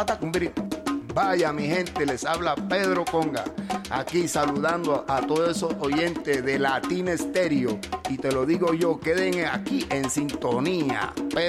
Vaya mi gente, les habla Pedro Conga, aquí saludando a todos esos oyentes de Latina Estéreo. Y te lo digo yo, queden aquí en sintonía.